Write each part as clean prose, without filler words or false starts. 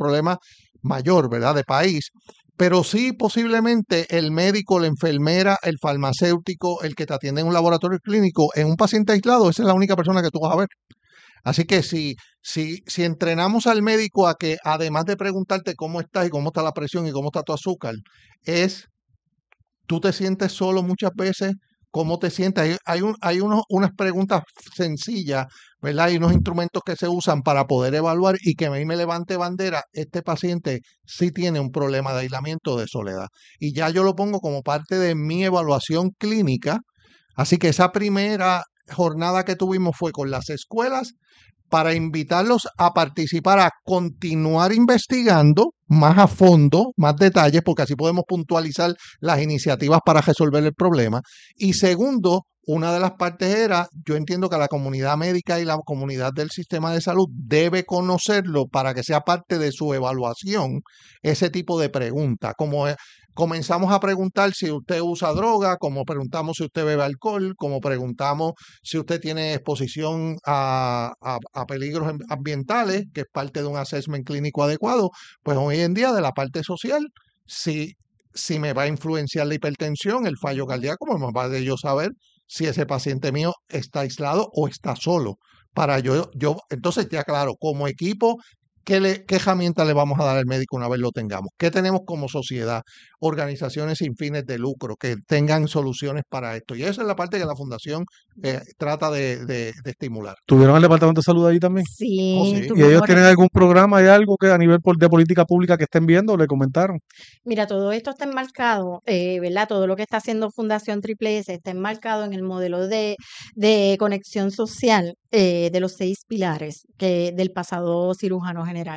problema mayor, ¿verdad? De país. Pero sí, posiblemente el médico, la enfermera, el farmacéutico, el que te atiende en un laboratorio clínico, en un paciente aislado, esa es la única persona que tú vas a ver. Así que si entrenamos al médico a que, además de preguntarte cómo estás y cómo está la presión y cómo está tu azúcar, es tú te sientes solo muchas veces, ¿cómo te sientes? Unas preguntas sencillas, ¿verdad? Hay unos instrumentos que se usan para poder evaluar y que a mí me levante bandera, este paciente sí tiene un problema de aislamiento o de soledad. Y ya yo lo pongo como parte de mi evaluación clínica. Así que esa primera jornada que tuvimos fue con las escuelas para invitarlos a participar, a continuar investigando más a fondo, más detalles, porque así podemos puntualizar las iniciativas para resolver el problema. Y segundo, una de las partes era, yo entiendo que la comunidad médica y la comunidad del sistema de salud debe conocerlo para que sea parte de su evaluación, ese tipo de preguntas, como comenzamos a preguntar si usted usa droga, como preguntamos si usted bebe alcohol, como preguntamos si usted tiene exposición a peligros ambientales, que es parte de un assessment clínico adecuado, pues hoy en día de la parte social, si me va a influenciar la hipertensión, el fallo cardíaco, pues más vale yo saber si ese paciente mío está aislado o está solo. Para entonces ya claro, como equipo, ¿qué herramienta le vamos a dar al médico una vez lo tengamos? ¿Qué tenemos como sociedad? Organizaciones sin fines de lucro que tengan soluciones para esto. Y esa es la parte que la fundación trata de estimular. ¿Tuvieron el Departamento de Salud ahí también? Oh, Sí, sí. ¿Y ellos tuvimos. tienen algún programa y algo que a nivel de política pública que estén viendo? ¿Le comentaron? Mira, todo esto está enmarcado, ¿verdad? Todo lo que está haciendo Fundación Triple S está enmarcado en el modelo de conexión social de los 6 pilares del pasado cirujano general.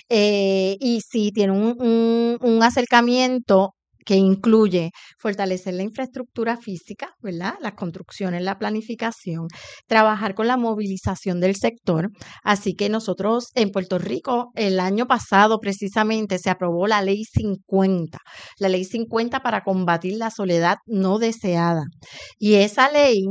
Y sí, tiene un acercamiento que incluye fortalecer la infraestructura física, ¿verdad? Las construcciones, la planificación, trabajar con la movilización del sector. Así que nosotros en Puerto Rico, el año pasado precisamente se aprobó la Ley 50 para combatir la soledad no deseada. Y esa ley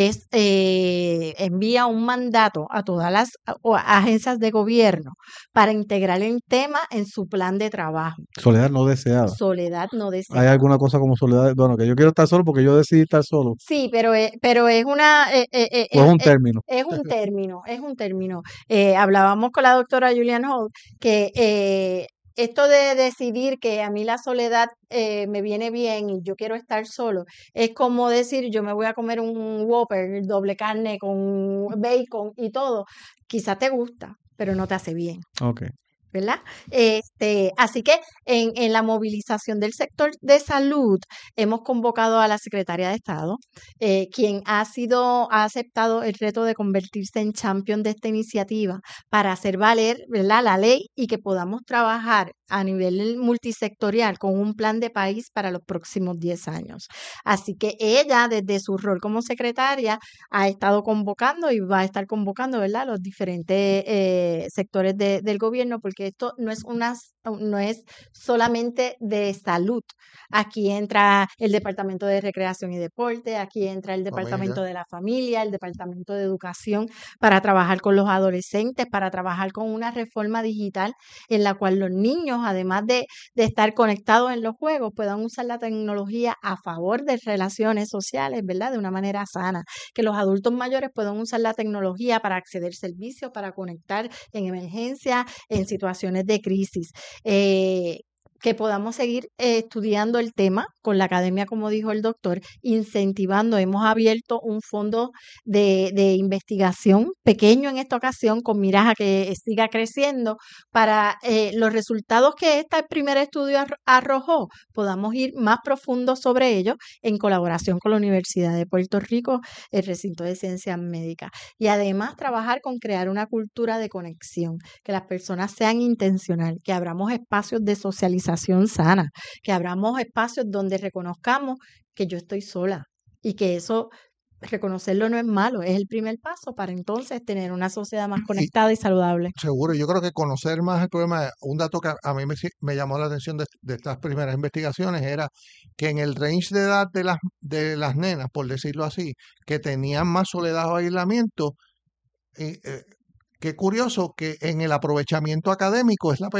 envía un mandato a todas las agencias de gobierno para integrar el tema en su plan de trabajo. Soledad no deseada. Soledad no ¿Hay deseada. alguna cosa como soledad? Bueno, que yo quiero estar solo porque yo decidí estar solo. Sí, pero es una ¿O es un término? es un término. Hablábamos con la doctora Julian Holt que esto de decidir que a mí la soledad me viene bien y yo quiero estar solo, es como decir yo me voy a comer un Whopper, doble carne con bacon y todo. Quizá te gusta, pero no te hace bien. Ok. ¿Verdad? Así que en la movilización del sector de salud hemos convocado a la Secretaria de Estado, quien ha aceptado el reto de convertirse en champion de esta iniciativa para hacer valer, ¿verdad?, la ley y que podamos trabajar a nivel multisectorial con un plan de país para los próximos 10 años. Así que ella, desde su rol como secretaria, ha estado convocando y va a estar convocando, ¿verdad?, los diferentes sectores del gobierno, porque esto no es solamente de salud. Aquí entra el Departamento de Recreación y Deporte, aquí entra el Departamento de la Familia, el Departamento de Educación, para trabajar con los adolescentes, para trabajar con una reforma digital en la cual los niños, además de estar conectados en los juegos, puedan usar la tecnología a favor de relaciones sociales, ¿verdad?, de una manera sana. Que los adultos mayores puedan usar la tecnología para acceder a servicios, para conectar en emergencia, en situaciones de crisis. Que podamos seguir estudiando el tema con la academia, como dijo el doctor, incentivando. Hemos abierto un fondo de investigación pequeño en esta ocasión, con miras a que siga creciendo, para los resultados que este primer estudio arrojó, podamos ir más profundo sobre ello en colaboración con la Universidad de Puerto Rico, el recinto de ciencias médicas. Y además trabajar con crear una cultura de conexión, que las personas sean intencionales, que abramos espacios de socialización sana, que abramos espacios donde reconozcamos que yo estoy sola y que eso, reconocerlo no es malo, es el primer paso para entonces tener una sociedad más conectada y saludable. Seguro, yo creo que conocer más el problema, un dato que a mí me llamó la atención de estas primeras investigaciones era que en el range de edad de las nenas, por decirlo así, que tenían más soledad o aislamiento, qué curioso que en el aprovechamiento académico es la peor.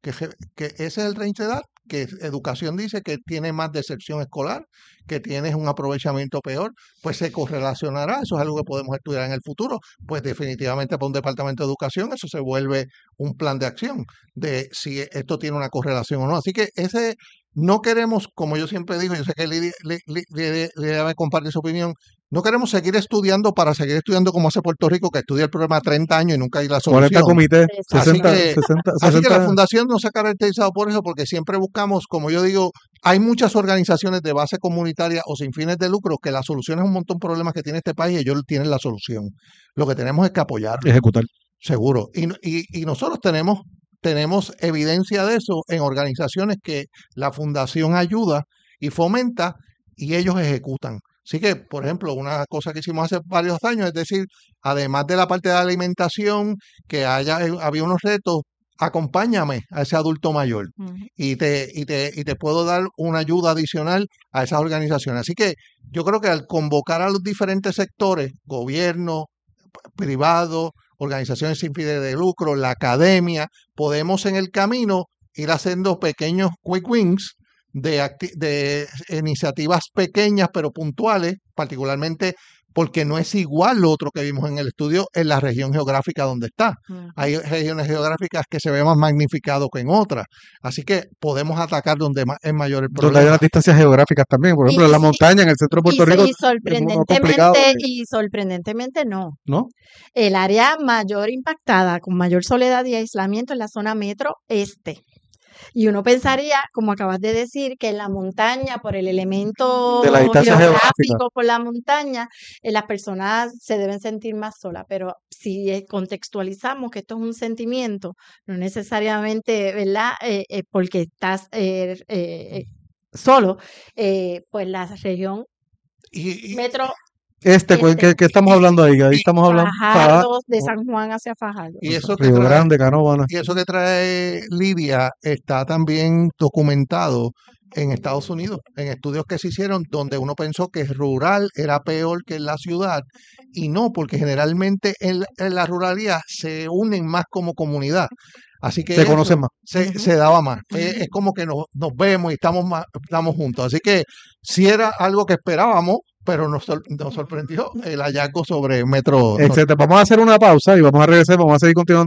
que ese es el range de edad, que educación dice que tiene más deserción escolar, que tienes un aprovechamiento peor, pues se correlacionará, eso es algo que podemos estudiar en el futuro, pues definitivamente para un departamento de educación eso se vuelve un plan de acción de si esto tiene una correlación o no. Así que no queremos, como yo siempre digo, yo sé que Lidia me comparte su opinión, no queremos seguir estudiando para seguir estudiando como hace Puerto Rico, que estudia el problema 30 años y nunca hay la 40 solución. comités, Exacto. 60, Así que- 60, Así que la 60. fundación no se ha caracterizado por eso, porque siempre buscamos, como yo digo, hay muchas organizaciones de base comunitaria o sin fines de lucro que la solución es un montón de problemas que tiene este país y ellos tienen la solución. Lo que tenemos es que apoyarlo, Ejecutar. seguro. Y nosotros tenemos evidencia de eso en organizaciones que la fundación ayuda y fomenta y ellos ejecutan. Así que, por ejemplo, una cosa que hicimos hace varios años, es decir, además de la parte de la alimentación, que había unos retos, acompáñame a ese adulto mayor Ujú. y te puedo dar una ayuda adicional a esas organizaciones. Así que yo creo que al convocar a los diferentes sectores, gobierno, privado, organizaciones sin fines de lucro, la academia, podemos en el camino ir haciendo pequeños quick wins de iniciativas pequeñas pero puntuales, particularmente porque no es igual lo otro que vimos en el estudio en la región geográfica donde está. Ujú. Hay regiones geográficas que se ve más magnificado que en otras. Así que podemos atacar donde es mayor el Donde hay problema. unas distancias geográficas también. Por ejemplo, en la Y- montaña, en el centro de Puerto Rico, Y es muy complicado. sorprendentemente no. ¿No? El área mayor impactada, con mayor soledad y aislamiento, es la zona metro este. Y uno pensaría, como acabas de decir, que en la montaña, por el elemento De la distancia geográfica. geográfico por la montaña, las personas se deben sentir más solas. Pero si contextualizamos que esto es un sentimiento, no necesariamente, ¿verdad? Porque estás solo, pues la región Y, metro ¿Qué estamos hablando ahí? Ahí estamos hablando Fajardo, de San Juan hacia Fajardo. y eso que Río trae, Grande, Canóvana. y eso que trae Lidia está también documentado en Estados Unidos, en estudios que se hicieron donde uno pensó que rural era peor que en la ciudad y no, porque generalmente en la ruralidad se unen más como comunidad. Así que Se eso conocen más. Ujú. se daba más. Ujú. Es como que nos vemos y estamos juntos. Así que sí era algo que esperábamos, pero nos sorprendió el hallazgo sobre Metro Norte. Excelente. Vamos a hacer una pausa y vamos a regresar. Vamos a seguir continuando.